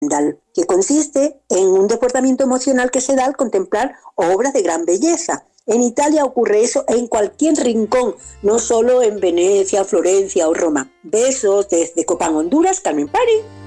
que consiste en un desbordamiento emocional que se da al contemplar obras de gran belleza. En Italia ocurre eso en cualquier rincón, no solo en Venecia, Florencia o Roma. Besos desde Copán, Honduras, Carmen Pari.